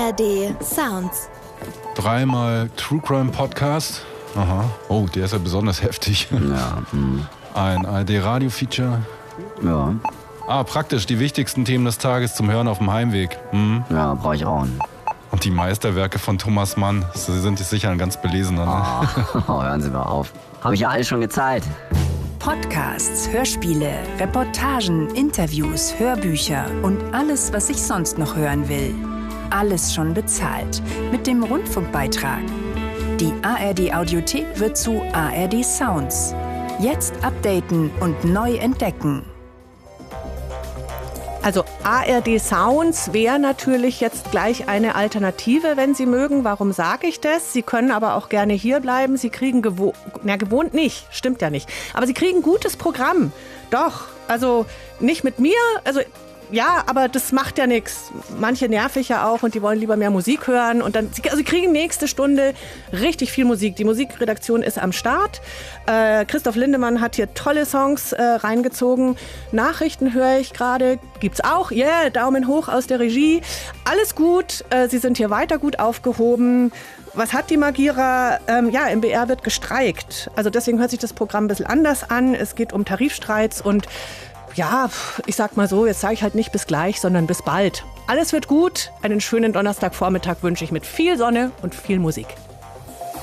ARD Sounds. Dreimal True Crime Podcast. Aha. Oh, der ist ja besonders heftig. Ja. Ein ARD-Radio-Feature. Ja. Praktisch die wichtigsten Themen des Tages zum Hören auf dem Heimweg. Ja, brauche ich auch. Und die Meisterwerke von Thomas Mann. Sie sind jetzt sicher ein ganz belesener. Ne? Hören Sie mal auf. Habe ich ja alles schon gezeigt. Podcasts, Hörspiele, Reportagen, Interviews, Hörbücher und alles, was ich sonst noch hören will. Alles schon bezahlt. Mit dem Rundfunkbeitrag. Die ARD Audiothek wird zu ARD Sounds. Jetzt updaten und neu entdecken. Also ARD Sounds wäre natürlich jetzt gleich eine Alternative, wenn Sie mögen. Warum sage ich das? Sie können aber auch gerne hier bleiben. Sie kriegen gewohnt nicht, stimmt ja nicht. Aber Sie kriegen gutes Programm. Doch, also nicht mit mir, also ja, aber das macht ja nichts. Manche nervig ja auch und die wollen lieber mehr Musik hören. Und dann, Sie kriegen nächste Stunde richtig viel Musik. Die Musikredaktion ist am Start. Christoph Lindemann hat hier tolle Songs reingezogen. Nachrichten höre ich gerade. Gibt's auch. Yeah, Daumen hoch aus der Regie. Alles gut. Sie sind hier weiter gut aufgehoben. Was hat die Magira? Im BR wird gestreikt. Also deswegen hört sich das Programm ein bisschen anders an. Es geht um Tarifstreits und ja, ich sag mal so, jetzt sage ich halt nicht bis gleich, sondern bis bald. Alles wird gut. Einen schönen Donnerstagvormittag wünsche ich mit viel Sonne und viel Musik.